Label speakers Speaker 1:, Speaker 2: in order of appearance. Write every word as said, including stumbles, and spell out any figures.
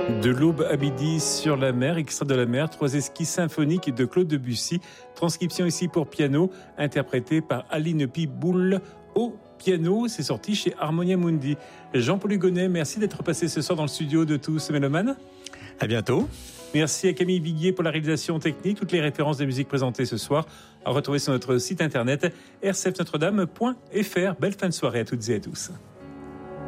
Speaker 1: De l'aube à midi sur la mer, extrait de la mer, trois esquisses symphoniques de Claude Debussy, transcription ici pour piano, interprétée par Aline Piboul au piano. C'est sorti chez Harmonia Mundi. Jean-Paul Hugonnet, merci d'être passé ce soir dans le studio de Tous Mélomanes.
Speaker 2: À bientôt.
Speaker 1: Merci à Camille Viguier pour la réalisation technique. Toutes les références de musique présentées ce soir à retrouver sur notre site internet r c f notre dame point f r. Belle fin de soirée à toutes et à tous.